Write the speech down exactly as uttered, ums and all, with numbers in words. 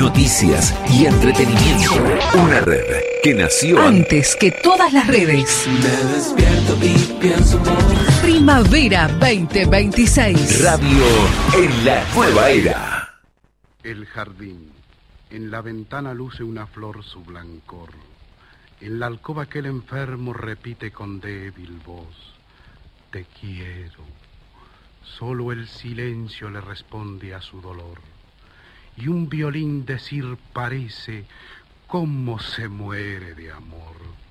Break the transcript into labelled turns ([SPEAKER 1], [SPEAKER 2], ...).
[SPEAKER 1] noticias y entretenimiento. Una red que nació
[SPEAKER 2] antes que todas las redes.
[SPEAKER 3] Me despierto y pienso por
[SPEAKER 2] Primavera veinte veintiséis.
[SPEAKER 1] Radio en la nueva era.
[SPEAKER 4] El jardín. En la ventana luce una flor su blancor. En la alcoba aquel enfermo repite con débil voz: te quiero. Solo el silencio le responde a su dolor. Y un violín decir parece: cómo se muere de amor.